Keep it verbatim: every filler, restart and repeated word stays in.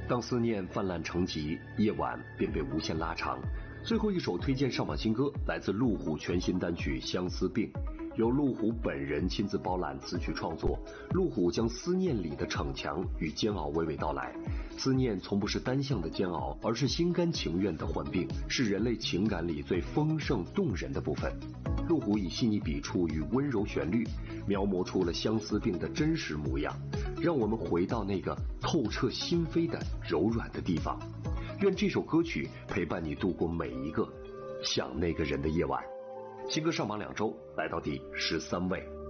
当思念泛滥成疾，夜晚便被无限拉长。最后一首推荐上榜新歌，来自路虎全新单曲《相思病》，由路虎本人亲自包揽词曲创作。路虎将思念里的逞强与煎熬娓娓道来。思念从不是单向的煎熬，而是心甘情愿的患病，是人类情感里最丰盛动人的部分。路虎以细腻笔触与温柔旋律，描摹出了相思病的真实模样，让我们回到那个透彻心扉的柔软的地方。愿这首歌曲陪伴你度过每一个想那个人的夜晚。新歌上榜两周，来到第十三位。